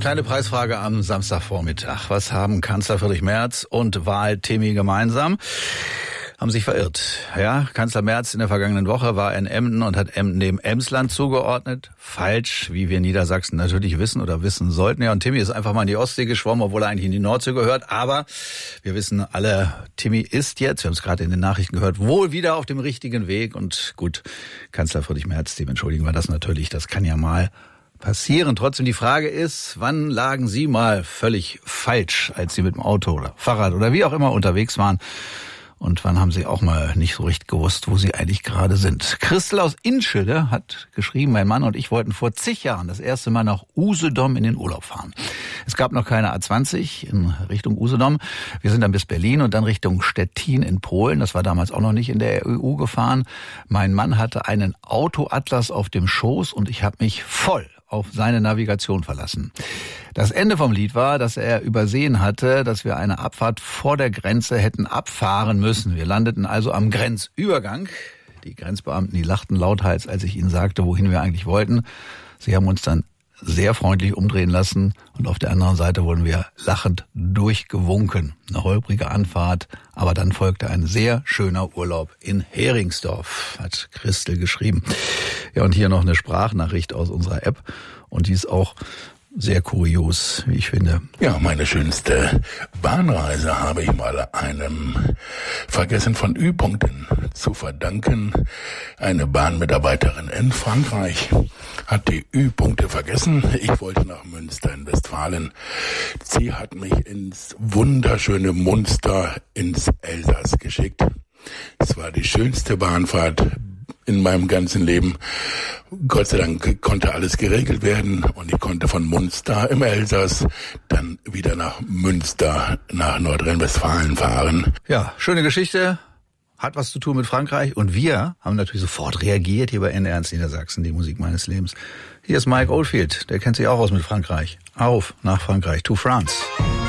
Kleine Preisfrage am Samstagvormittag. Was haben Kanzler Friedrich Merz und Wahl-Timmy gemeinsam? Haben sich verirrt. Ja, Kanzler Merz in der vergangenen Woche war in Emden und hat Emden dem Emsland zugeordnet. Falsch, wie wir Niedersachsen natürlich wissen oder wissen sollten. Ja, und Timmy ist einfach mal in die Ostsee geschwommen, obwohl er eigentlich in die Nordsee gehört. Aber wir wissen alle, Timmy ist jetzt, wir haben es gerade in den Nachrichten gehört, wohl wieder auf dem richtigen Weg. Und gut, Kanzler Friedrich Merz, dem entschuldigen wir das natürlich. Das kann ja mal passieren. Trotzdem die Frage ist, wann lagen Sie mal völlig falsch, als Sie mit dem Auto oder Fahrrad oder wie auch immer unterwegs waren? Und wann haben Sie auch mal nicht so richtig gewusst, wo Sie eigentlich gerade sind? Christel aus Inschede hat geschrieben, mein Mann und ich wollten vor zig Jahren das erste Mal nach Usedom in den Urlaub fahren. Es gab noch keine A20 in Richtung Usedom. Wir sind dann bis Berlin und dann Richtung Stettin in Polen. Das war damals auch noch nicht in der EU gefahren. Mein Mann hatte einen Autoatlas auf dem Schoß und ich habe mich voll auf seine Navigation verlassen. Das Ende vom Lied war, dass er übersehen hatte, dass wir eine Abfahrt vor der Grenze hätten abfahren müssen. Wir landeten also am Grenzübergang. Die Grenzbeamten, die lachten lauthals, als ich ihnen sagte, wohin wir eigentlich wollten. Sie haben uns dann sehr freundlich umdrehen lassen und auf der anderen Seite wurden wir lachend durchgewunken. Eine holprige Anfahrt, aber dann folgte ein sehr schöner Urlaub in Heringsdorf, hat Christel geschrieben. Ja, und hier noch eine Sprachnachricht aus unserer App und die ist auch sehr kurios, wie ich finde. Ja, meine schönste Bahnreise habe ich mal einem Vergessen von Ü-Punkten zu verdanken. Eine Bahnmitarbeiterin in Frankreich hat die Ü-Punkte vergessen. Ich wollte nach Münster in Westfalen. Sie hat mich ins wunderschöne Munster ins Elsass geschickt. Es war die schönste Bahnfahrt in meinem ganzen Leben. Gott sei Dank konnte alles geregelt werden und ich konnte von Munster im Elsass dann wieder nach Münster, nach Nordrhein-Westfalen fahren. Ja, schöne Geschichte, hat was zu tun mit Frankreich und wir haben natürlich sofort reagiert hier bei NDR1 Niedersachsen, die Musik meines Lebens. Hier ist Mike Oldfield, der kennt sich auch aus mit Frankreich. Auf nach Frankreich, to France.